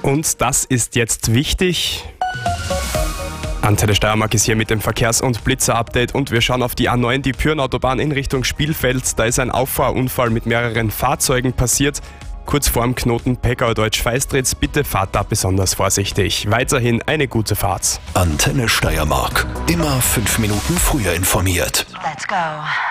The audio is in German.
Und das ist jetzt wichtig. Antenne Steiermark ist hier mit dem Verkehrs- und Blitzer-Update und wir schauen auf die A9, die Pyrnautobahn in Richtung Spielfeld. Da ist ein Auffahrunfall mit mehreren Fahrzeugen passiert. Kurz vorm Knoten Pegau-Deutsch-Feistritz, bitte fahrt da besonders vorsichtig. Weiterhin eine gute Fahrt. Antenne Steiermark, immer 5 Minuten früher informiert. Let's go.